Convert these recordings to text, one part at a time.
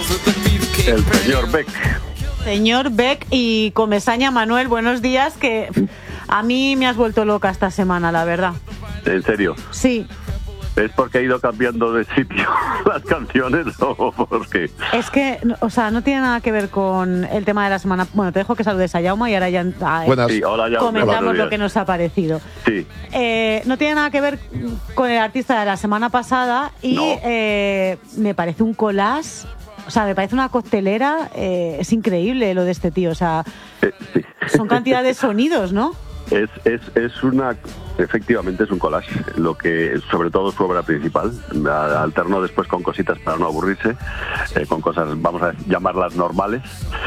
El señor Beck. Señor Beck y Comesaña Manuel, buenos días, que a mí me has vuelto loca esta semana, la verdad. ¿En serio? Sí. ¿Es porque he ido cambiando de sitio las canciones o por qué? Es que, o sea, no tiene nada que ver con el tema de la semana. Bueno, te dejo que saludes a Jaume y ahora ya Sí, hola, Jaume. comentamos lo que nos ha parecido. Sí. No tiene nada que ver con el artista de la semana pasada y No. Me parece un collage, o sea, me parece una coctelera, es increíble lo de este tío, o sea, Sí. son cantidad de sonidos, ¿no? Efectivamente es un collage, lo que sobre todo su obra principal. Alternó después con cositas para no aburrirse, con cosas, vamos a llamarlas normales,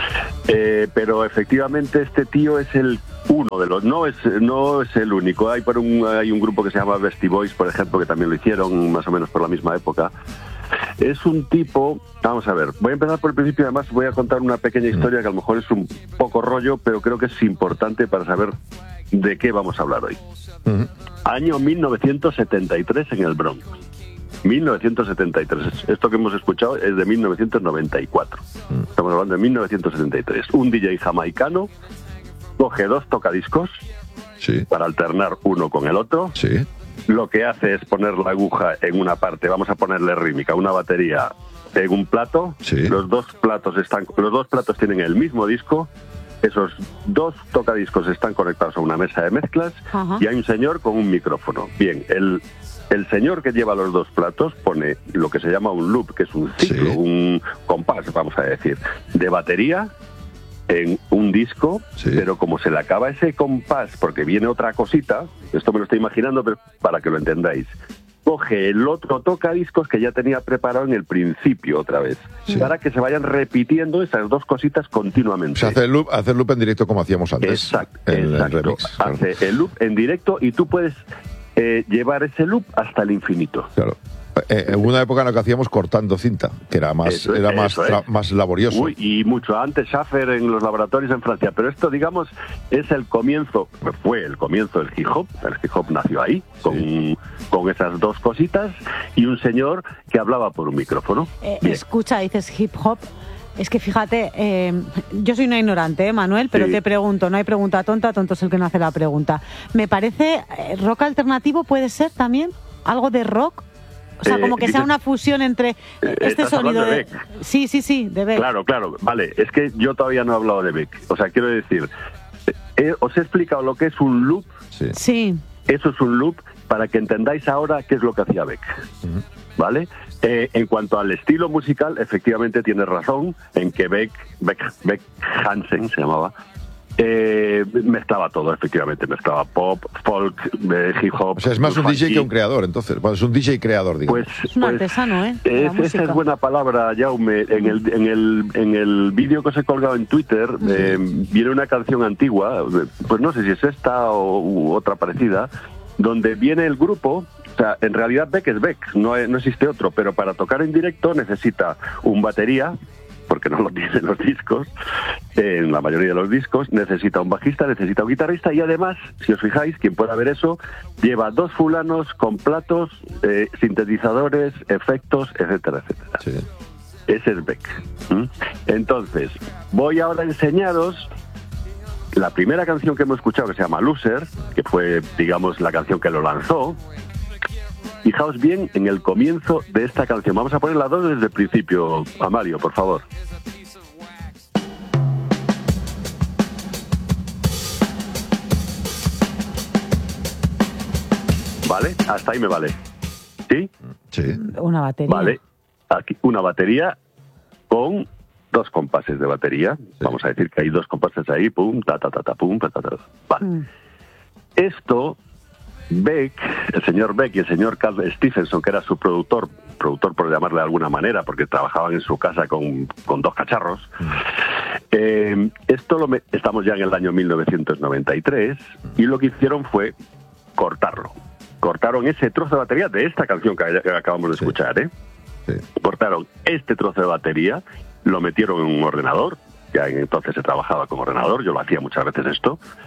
pero efectivamente este tío es el uno de los, no es el único. Hay un grupo que se llama Beastie Boys, por ejemplo, que también lo hicieron más o menos por la misma época. Es un tipo, vamos a ver, voy a empezar por el principio, además voy a contar una pequeña historia que a lo mejor es un poco rollo, pero creo que es importante para saber de qué vamos a hablar hoy. Año 1973 en el Bronx. 1973. Esto que hemos escuchado es de 1994. Estamos hablando de 1973. Un DJ jamaicano coge dos tocadiscos para alternar uno con el otro. Sí. Lo que hace es poner la aguja en una parte, vamos a ponerle rítmica, una batería en un plato. Sí. Los dos platos tienen el mismo disco. Esos dos tocadiscos están conectados a una mesa de mezclas. Ajá. Y hay un señor con un micrófono. Bien, el señor que lleva los dos platos pone lo que se llama un loop, que es un ciclo, un compás, vamos a decir, de batería en un disco, pero como se le acaba ese compás porque viene otra cosita, esto me lo estoy imaginando, pero para que lo entendáis, coge el otro tocadiscos que ya tenía preparado en el principio otra vez, para que se vayan repitiendo esas dos cositas continuamente. O sea, hace el loop en directo como hacíamos antes. Exacto. El remix, claro. Hace el loop en directo y tú puedes llevar ese loop hasta el infinito. Claro. En una época en la que hacíamos cortando cinta, que era más laborioso. Uy, y mucho antes Schaffer en los laboratorios en Francia, pero esto, digamos, es el comienzo, fue el comienzo del hip hop. El hip hop nació ahí, con esas dos cositas y un señor que hablaba por un micrófono. Escucha, dices hip hop. Es que fíjate, yo soy una ignorante, Manuel, pero te pregunto, no hay pregunta tonta, tonto es el que no hace la pregunta. Me parece, rock alternativo puede ser también, algo de rock. O sea, como que sea una fusión entre este sonido de Beck. Sí, de Beck. Claro, vale, es que yo todavía no he hablado de Beck. O sea, quiero decir, os he explicado lo que es un loop. Sí. Eso es un loop para que entendáis ahora qué es lo que hacía Beck. ¿Vale? En cuanto al estilo musical, efectivamente tienes razón en que Beck Hansen se llamaba, mezclaba todo, efectivamente, mezclaba pop, folk, hip hop. O sea, es más un DJ que un creador, entonces. Bueno, es un DJ creador, digamos. Es un artesano, Esa es buena palabra, Jaume. En el vídeo que os he colgado en Twitter, viene una canción antigua, pues no sé si es esta u otra parecida, donde viene el grupo. O sea, en realidad Beck es Beck, no existe otro, pero para tocar en directo necesita un batería, porque no lo tiene en los discos, en la mayoría de los discos, necesita un bajista, necesita un guitarrista y además, si os fijáis, quien pueda ver eso, lleva dos fulanos con platos, sintetizadores, efectos, etcétera, etcétera. Sí. Ese es Beck. Entonces, voy ahora a enseñaros la primera canción que hemos escuchado, que se llama Loser, que fue, digamos, la canción que lo lanzó. Fijaos bien en el comienzo de esta canción. Vamos a poner las dos desde el principio. A Mario, por favor. ¿Vale? Hasta ahí me vale. ¿Sí? Sí. Una batería. Vale. Aquí una batería con dos compases de batería. Sí. Vamos a decir que hay dos compases ahí. Pum, ta, ta, ta, ta, pum, ta, ta, ta. Vale. Esto... Beck, el señor Beck y el señor Carl Stephenson, que era su productor por llamarle de alguna manera, porque trabajaban en su casa con dos cacharros. Estamos ya en el año 1993 y lo que hicieron fue cortarlo. Cortaron ese trozo de batería de esta canción que acabamos de escuchar, Cortaron este trozo de batería, lo metieron en un ordenador, ya entonces se trabajaba con ordenador, yo lo hacía muchas veces esto.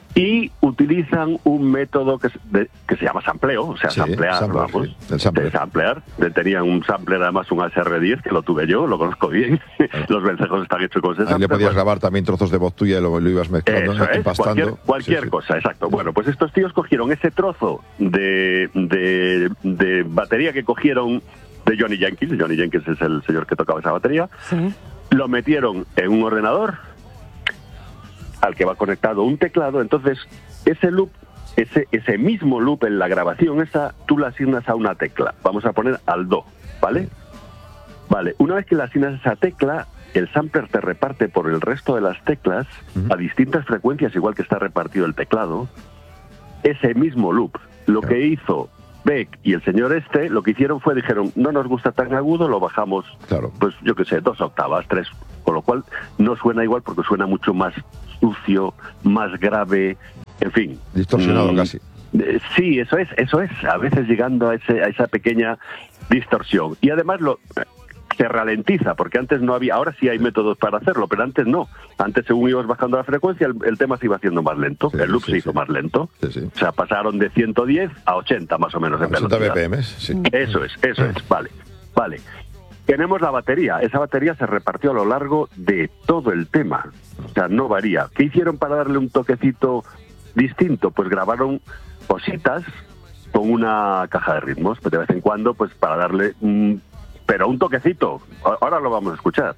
y utilizan un método que se llama sampleo, o sea, samplear, vamos. Sí, samplear. Tenían un sampler, además un HR10, que lo tuve yo, lo conozco bien. Los vencejos están hechos con ese sampler. Ahí le podías grabar también trozos de voz tuya y lo ibas mezclando, empastando. Cualquier cosa, exacto. Bueno, pues estos tíos cogieron ese trozo de batería que cogieron de Johnny Jenkins. Johnny Jenkins es el señor que tocaba esa batería. Sí. Lo metieron en un ordenador al que va conectado un teclado. Entonces ese loop, ese mismo loop en la grabación esa, tú la asignas a una tecla. Vamos a poner al do, ¿vale? Vale, una vez que le asignas esa tecla, el sampler te reparte por el resto de las teclas a distintas frecuencias, igual que está repartido el teclado, ese mismo loop. Lo que hizo Beck y el señor lo que hicieron fue, dijeron, no nos gusta tan agudo, lo bajamos, pues yo qué sé, 2 octavas, 3, con lo cual no suena igual porque suena mucho más sucio, más grave, en fin. Distorsionado casi. Sí, eso es, a veces llegando a esa pequeña distorsión. Y además se ralentiza, porque antes no había, ahora sí hay métodos para hacerlo, pero antes no. Antes, según ibas bajando la frecuencia, el tema se iba haciendo más lento, el loop se hizo más lento. O sea, pasaron de 110 a 80 más o menos en velocidad. 80 BPM, sí. Eso es, vale. Tenemos la batería. Esa batería se repartió a lo largo de todo el tema. O sea, no varía. ¿Qué hicieron para darle un toquecito distinto? Pues grabaron cositas con una caja de ritmos, pues de vez en cuando, pues para darle pero un toquecito. Ahora lo vamos a escuchar.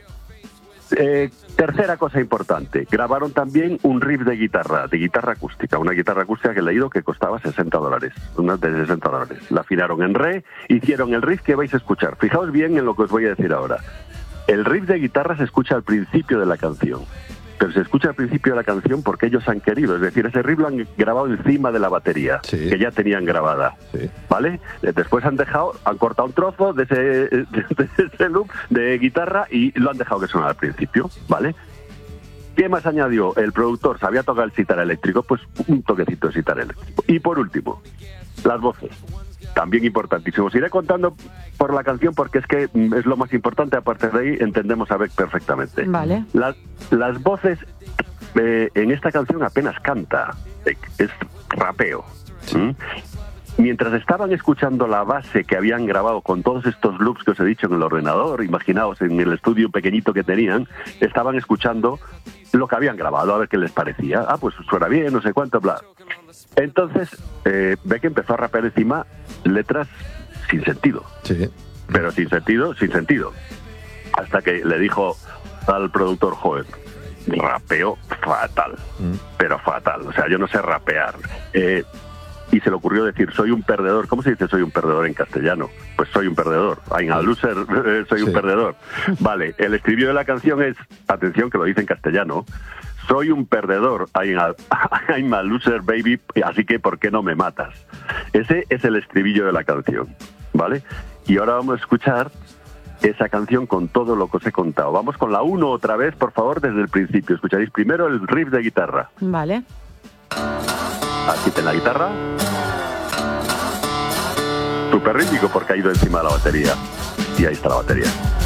Tercera cosa importante, grabaron también un riff de guitarra acústica, una guitarra acústica que he leído que costaba $60, una de $60. La afinaron en re, hicieron el riff que vais a escuchar. Fijaos bien en lo que os voy a decir ahora. El riff de guitarra se escucha al principio de la canción, pero se escucha al principio de la canción porque ellos han querido, es decir, ese riff lo han grabado encima de la batería, que ya tenían grabada, ¿vale? Después han cortado un trozo de ese loop de guitarra y lo han dejado que sonara al principio, ¿vale? ¿Qué más añadió? El productor sabía tocar el sitar eléctrico, pues un toquecito de sitar eléctrico. Y por último, las voces. También importantísimos. Iré contando por la canción porque es que es lo más importante. A partir de ahí entendemos a Beck perfectamente. Vale. Las voces en esta canción apenas canta. Es rapeo. ¿Mm? Mientras estaban escuchando la base que habían grabado con todos estos loops que os he dicho en el ordenador, imaginaos en el estudio pequeñito que tenían, estaban escuchando lo que habían grabado, a ver qué les parecía. Pues suena bien, no sé cuánto, bla. Entonces, Beck empezó a rapear encima letras sin sentido. Sí. Pero sin sentido. Hasta que le dijo al productor, joven, rapeo fatal, pero fatal. O sea, yo no sé rapear. Y se le ocurrió decir, soy un perdedor. ¿Cómo se dice soy un perdedor en castellano? Pues soy un perdedor. I'm a loser, soy un perdedor. Vale, el estribillo de la canción es, atención que lo dice en castellano, soy un perdedor, I'm a loser, baby, así que ¿por qué no me matas? Ese es el estribillo de la canción, ¿vale? Y ahora vamos a escuchar esa canción con todo lo que os he contado. Vamos con la 1 otra vez, por favor, desde el principio. Escucharéis primero el riff de guitarra. Vale. Aquí está la guitarra. Súper rítmico porque ha ido encima de la batería. Y ahí está la batería.